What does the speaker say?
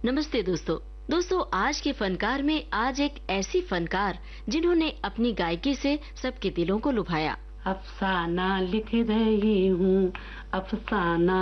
नमस्ते दोस्तों आज के फनकार में आज एक ऐसी फनकार जिन्होंने अपनी गायकी से सबके दिलों को लुभाया। अफसाना लिख रही हूँ, अफसाना